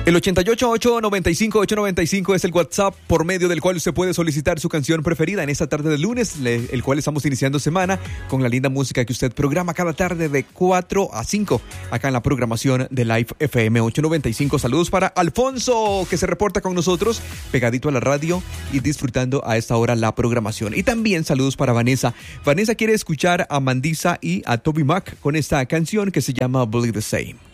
El 888-95-895 es el WhatsApp por medio del cual usted puede solicitar su canción preferida en esta tarde de lunes, el cual estamos iniciando semana con la linda música que usted programa cada tarde de 4 a 5 acá en la programación de Live FM 895. Saludos para Alfonso, que se reporta con nosotros pegadito a la radio y disfrutando a esta hora la programación. Y también saludos para Vanessa. Vanessa quiere escuchar a Mandisa y a Toby Mac con esta canción que se llama Believe the Same.